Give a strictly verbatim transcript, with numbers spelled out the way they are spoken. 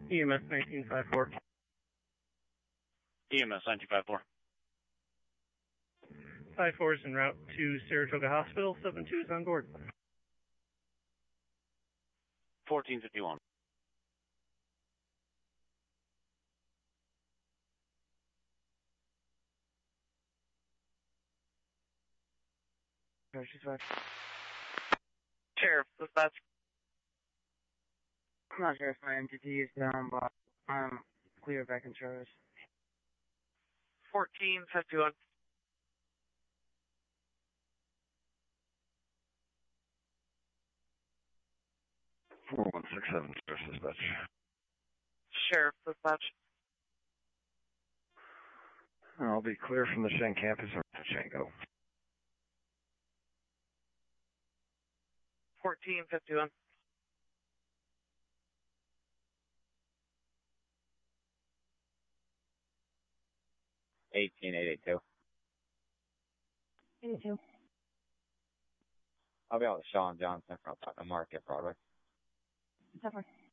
E M S nineteen fifty-four. E M S nineteen fifty-four. five four is en route to Saratoga Hospital. seven two is on board. fourteen fifty-one. Sheriff, dispatch. I'm not sure if my M T T is down, but I'm clear back in service. fourteen fifty-one. four one six seven, Service Dispatch. Sheriff, dispatch. I'll be clear from the Shen campus or Shengo. fourteen fifty-one. eighteen eighty-two. eighty-two. I'll be out with Sean Johnson from outside the Market, Broadway. Suffer.